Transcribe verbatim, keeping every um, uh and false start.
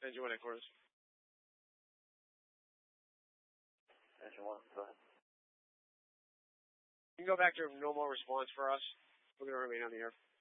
Engine one headquarters. Engine one, go ahead. You can go back to normal response for us. We're going to remain on the air.